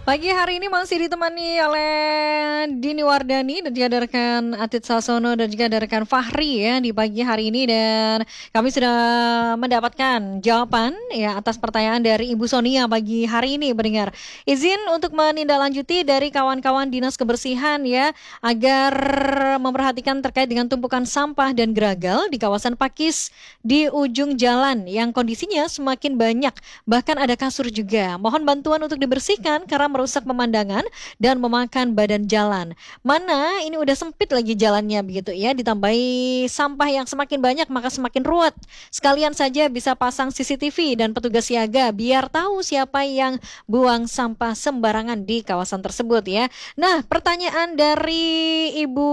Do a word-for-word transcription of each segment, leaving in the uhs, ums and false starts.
Pagi hari ini masih ditemani oleh Dini Wardani dan juga ada rekan Atit Sasono dan juga ada rekan Fahri ya di pagi hari ini, dan kami sudah mendapatkan jawaban ya atas pertanyaan dari Ibu Sonia pagi hari ini pendengar. Izin untuk menindaklanjuti dari kawan-kawan Dinas Kebersihan ya agar memperhatikan terkait dengan tumpukan sampah dan geragal di kawasan Pakis di ujung jalan yang kondisinya semakin banyak, bahkan ada kasur juga. Mohon bantuan untuk dibersihkan karena merusak pemandangan dan memakan badan jalan. Mana ini udah sempit lagi jalannya begitu ya, ditambahi sampah yang semakin banyak maka semakin ruwet. Sekalian saja bisa pasang C C T V dan petugas siaga biar tahu siapa yang buang sampah sembarangan di kawasan tersebut ya. Nah, pertanyaan dari Ibu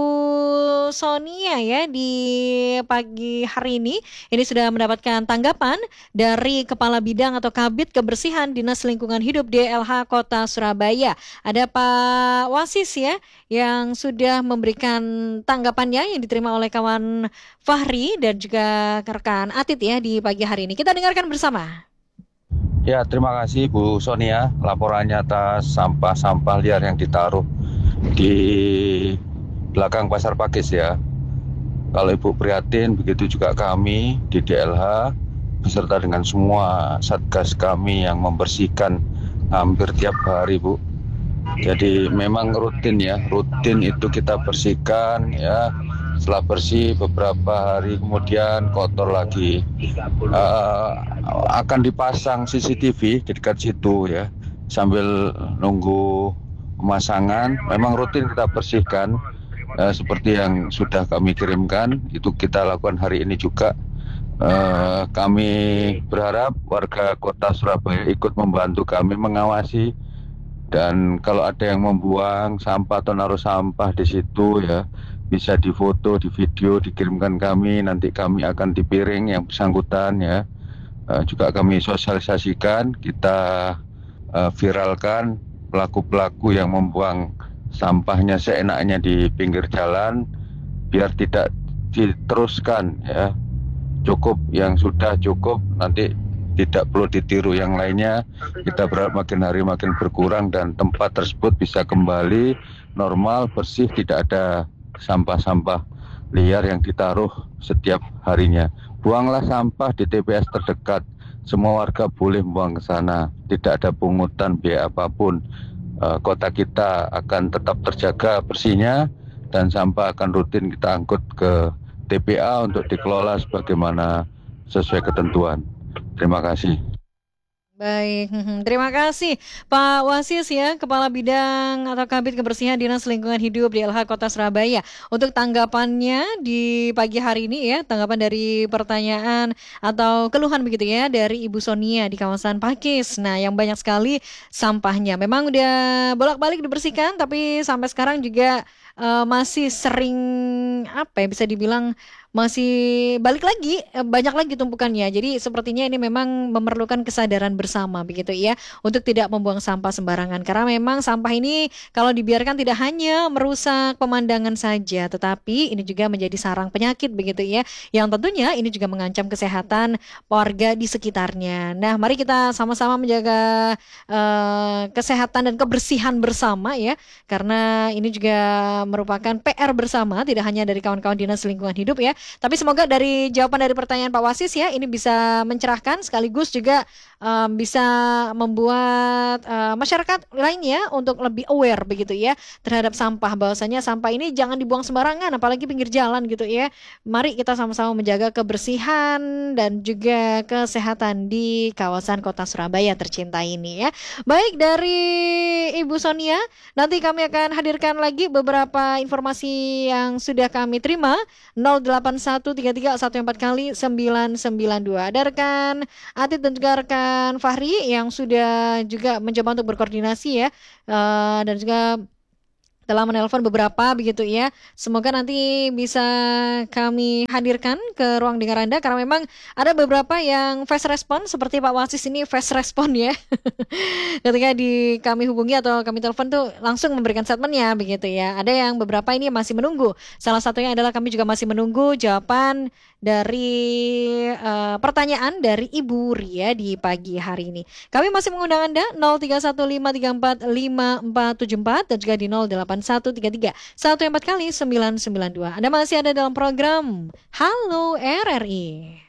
Sonia ya di pagi hari ini ini sudah mendapatkan tanggapan dari Kepala Bidang atau Kabid Kebersihan Dinas Lingkungan Hidup D L H Kota Surabaya. Ada Pak Wasis ya yang sudah memberikan tanggapannya yang diterima oleh kawan Fahri dan juga rekan Atit ya di pagi hari ini. Kita dengarkan bersama. Ya, terima kasih Bu Sonia laporannya atas sampah-sampah liar yang ditaruh di belakang Pasar Pakis ya. Kalau Ibu prihatin, begitu juga kami di D L H beserta dengan semua satgas kami yang membersihkan hampir tiap hari Bu. Jadi memang rutin ya, rutin itu kita bersihkan ya. Setelah bersih beberapa hari kemudian kotor lagi. Uh, akan dipasang C C T V di dekat situ ya. Sambil nunggu pemasangan, memang rutin kita bersihkan uh, seperti yang sudah kami kirimkan. Itu kita lakukan hari ini juga. Uh, kami berharap warga Kota Surabaya ikut membantu kami mengawasi. Dan kalau ada yang membuang sampah atau naruh sampah di situ ya, bisa difoto, di video, dikirimkan kami. Nanti kami akan dipiring yang bersangkutan ya. Uh, juga kami sosialisasikan, kita uh, viralkan pelaku-pelaku yang membuang sampahnya seenaknya di pinggir jalan, biar tidak diteruskan ya. Cukup yang sudah cukup, nanti tidak perlu ditiru yang lainnya. Kita berharap makin hari makin berkurang dan tempat tersebut bisa kembali normal, bersih, tidak ada sampah-sampah liar yang ditaruh setiap harinya. Buanglah sampah di T P S terdekat. Semua warga boleh buang ke sana. Tidak ada pungutan biaya apapun. E, kota kita akan tetap terjaga bersihnya dan sampah akan rutin kita angkut ke T P A untuk dikelola sebagaimana sesuai ketentuan. Terima kasih. Baik, terima kasih Pak Wasis ya, Kepala Bidang atau Kabid Kebersihan Dinas Lingkungan Hidup D L H Kota Surabaya untuk tanggapannya di pagi hari ini ya, tanggapan dari pertanyaan atau keluhan begitu ya dari Ibu Sonia di kawasan Pakis. Nah, yang banyak sekali sampahnya. Memang udah bolak-balik dibersihkan tapi sampai sekarang juga uh, masih sering apa ya bisa dibilang masih balik lagi, banyak lagi tumpukannya. Jadi sepertinya ini memang memerlukan kesadaran bersama begitu ya untuk tidak membuang sampah sembarangan. Karena memang sampah ini kalau dibiarkan tidak hanya merusak pemandangan saja, tetapi ini juga menjadi sarang penyakit begitu ya. Yang tentunya ini juga mengancam kesehatan warga di sekitarnya. Nah, mari kita sama-sama menjaga uh, kesehatan dan kebersihan bersama ya. Karena ini juga merupakan P R bersama, tidak hanya dari kawan-kawan Dinas Lingkungan Hidup ya. Tapi semoga dari jawaban dari pertanyaan Pak Wasis ya ini bisa mencerahkan sekaligus juga um, bisa membuat uh, masyarakat lainnya untuk lebih aware begitu ya terhadap sampah, bahwasanya sampah ini jangan dibuang sembarangan apalagi pinggir jalan gitu ya. Mari kita sama-sama menjaga kebersihan dan juga kesehatan di kawasan Kota Surabaya tercinta ini ya. Baik, dari Ibu Sonia nanti kami akan hadirkan lagi beberapa informasi yang sudah kami terima. nol delapan satu tiga tiga satu empat kali sembilan sembilan dua. Ada rekan Atit dan juga rekan Fahri yang sudah juga mencoba untuk berkoordinasi ya uh, dan juga telah menelpon beberapa begitu ya. Semoga nanti bisa kami hadirkan ke ruang dengar Anda karena memang ada beberapa yang fast respon seperti Pak Wasis ini fast respon ya. Ketika di kami hubungi atau kami telepon tuh langsung memberikan statementnya begitu ya. Ada yang beberapa ini masih menunggu. Salah satunya adalah kami juga masih menunggu jawaban dari uh, pertanyaan dari Ibu Ria di pagi hari ini. Kami masih mengundang Anda nol tiga satu lima tiga empat lima empat tujuh empat dan juga di nol delapan satu tiga tiga satu empat kali sembilan sembilan dua. Anda masih ada dalam program Halo R R I.